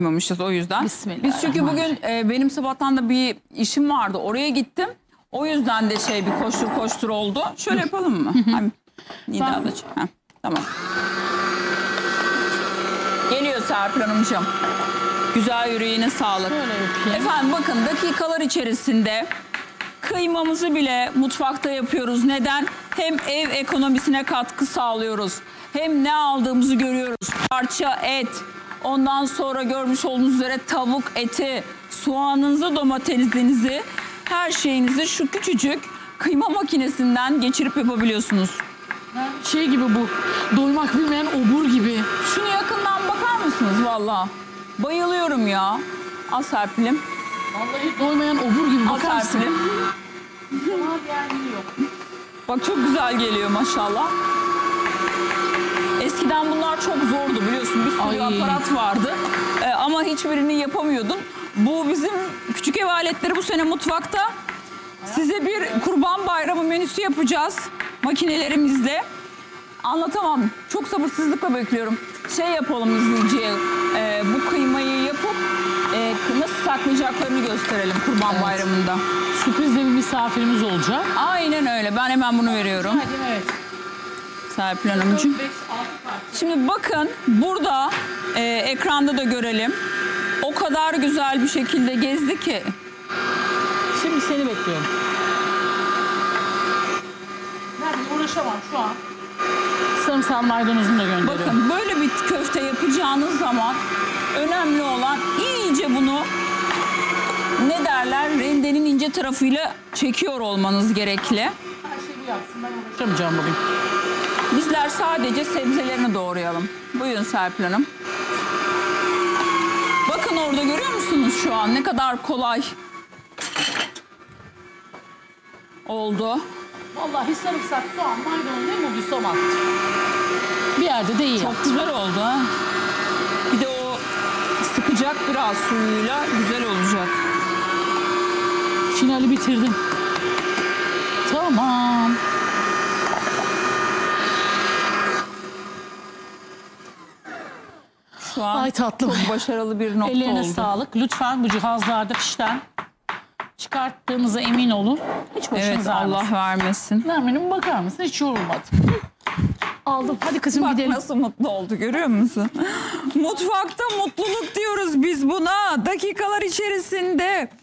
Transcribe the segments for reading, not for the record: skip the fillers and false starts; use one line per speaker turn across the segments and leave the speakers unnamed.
o yüzden. Biz çünkü bugün
Bismillahirrahmanirrahim.
benim sabahtan da bir işim vardı. Oraya gittim. O yüzden de bir koştur oldu. Şöyle yapalım mı?
Tamam.
Tamam. Geliyor Serpil Hanımcığım. Güzel yüreğine sağlık.
Şöyle yapayım.
Efendim bakın dakikalar içerisinde kıymamızı bile mutfakta yapıyoruz. Neden? Hem ev ekonomisine katkı sağlıyoruz. Hem ne aldığımızı görüyoruz. Parça et. Ondan sonra görmüş olduğunuz üzere tavuk eti, soğanınızı, domatesinizi, her şeyinizi şu küçücük kıyma makinesinden geçirip yapabiliyorsunuz.
Şey gibi bu. Doymak bilmeyen obur gibi.
Şunu yakından bakar mısınız valla? Bayılıyorum ya. Al Serpil'im.
Vallahi doymayan obur gibi
Al
bakar mısın?
Serpil'im. Bak çok güzel geliyor maşallah. Eskiden bunlar çok zordu biliyorsun. Bir sürü
Ay.
aparat vardı. Ama hiçbirini yapamıyordun. Bu bizim küçük ev aletleri bu sene mutfakta. Size bir Kurban Bayramı menüsü yapacağız makinelerimizle. Anlatamam. Çok sabırsızlıkla bekliyorum. Yapalım izleyiciye. Bu kıymayı yapıp nasıl saklayacaklarını gösterelim Kurban Bayramı'nda.
Sürpriz de bir misafirimiz olacak.
Aynen öyle. Ben hemen bunu veriyorum.
Hadi evet.
Serpil Hanımcığım. Şimdi bakın burada ekranda da görelim. O kadar güzel bir şekilde gezdi ki.
Şimdi seni bekliyorum. Ben uğraşamam şu an. Sarımsak maydanozunu da gönderiyorum.
Bakın böyle bir köfte yapacağınız zaman önemli olan iyice bunu rendenin ince tarafıyla çekiyor olmanız gerekli.
Her şeyi yapsın, ben uğraşamayacağım bugün.
Bizler sadece sebzelerini doğrayalım. Buyurun Serpil Hanım. Bakın orada görüyor musunuz şu an ne kadar kolay oldu.
Vallahi sarımsak, soğan, maydanoz ne bulduysam at. Bir yerde de iyi.
Çok güzel oldu ha. Bir de o sıkacak biraz suyuyla güzel olacak.
Finali bitirdim. Tamam.
Şu an
Ay tatlım.
çok başarılı bir nokta
Ellerine
oldu.
sağlık. Lütfen bu cihazlarda fişten çıkarttığınıza emin olun. Hiç başınız
Evet
ağrımasın.
Allah vermesin.
Nermin'im bakar mısın? Hiç yorulmadım. Aldım. Hadi kızım
Bak
gidelim.
nasıl mutlu oldu görüyor musun? Mutfakta mutluluk diyoruz biz buna. Dakikalar içerisinde.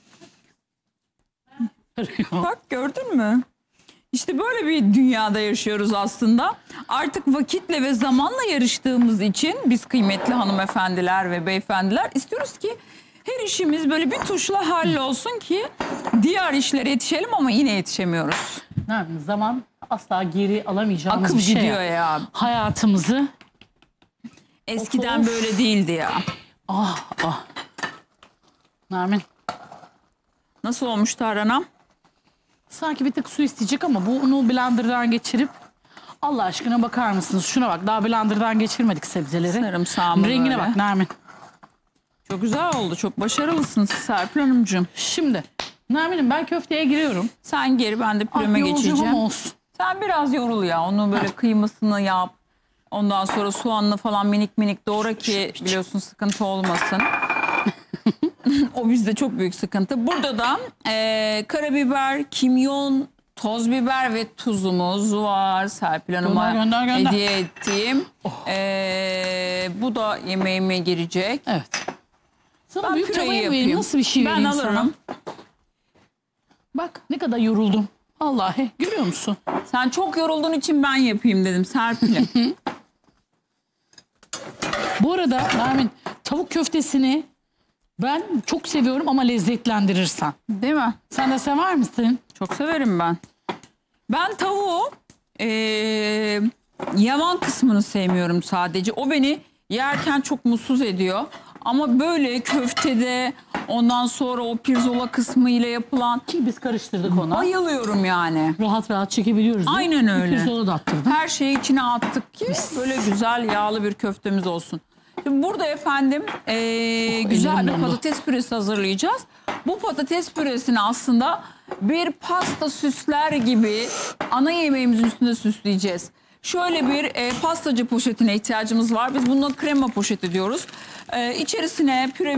Bak gördün mü? İşte böyle bir dünyada yaşıyoruz aslında. Artık vakitle ve zamanla yarıştığımız için biz kıymetli hanımefendiler ve beyefendiler istiyoruz ki her işimiz böyle bir tuşla hallolsun ki diğer işlere yetişelim ama yine yetişemiyoruz.
Nermin, zaman asla geri alamayacağımız
Akıp
bir şey.
gidiyor ya.
Hayatımızı.
Eskiden
Of.
böyle değildi ya.
Ah ah. Nermin.
Nasıl olmuş Tarhanam?
Sanki bir tık su isteyecek ama bunu blenderdan geçirip Allah aşkına bakar mısınız? Şuna bak, daha blenderdan geçirmedik sebzeleri.
Sarımsağımı
Rengine
böyle.
bak Nermin.
Çok güzel oldu. Çok başarılısın Serpil Hanımcığım.
Şimdi Nermin'im ben köfteye giriyorum.
Sen geri ben de püreme
Yorulacağım
geçeceğim.
ama olsun.
Sen biraz yorul ya. Onu böyle kıymasını yap. Ondan sonra soğanını falan minik minik doğra ki biliyorsun sıkıntı olmasın. O bizde çok büyük sıkıntı. Burada da karabiber, kimyon, toz biber ve tuzumuz var. Serpil Hanım'a
Gönder.
hediye ettiğim. Bu da yemeğime girecek.
Evet. Sana
Ben
büyük
püreyi
çabayı
yapayım.
vereyim. Nasıl bir şey
Ben
vereyim
alırım.
sana? Bak ne kadar yoruldum. Vallahi görüyor musun?
Sen çok yorulduğun için ben yapayım dedim Serpil'im.
Bu arada Nermin, tavuk köftesini ben çok seviyorum ama lezzetlendirirsen.
Değil mi?
Sen de sever misin?
Çok severim ben. Ben tavuğu yavan kısmını sevmiyorum sadece. O beni yerken çok mutsuz ediyor. Ama böyle köftede ondan sonra o pirzola kısmı ile yapılan
Ki biz karıştırdık ona.
bayılıyorum yani.
Rahat rahat çekebiliyoruz. değil mi?
Aynen öyle.
Bir pirzola da attırdım.
Her şeyi içine attık ki böyle güzel yağlı bir köftemiz olsun. Şimdi burada efendim güzel
ellerim
bir
dondu.
patates püresi hazırlayacağız. Bu patates püresini aslında bir pasta süsler gibi ana yemeğimizin üstünde süsleyeceğiz. şöyle bir pastacı poşetine ihtiyacımız var. Biz buna krema poşeti diyoruz. İçerisine püre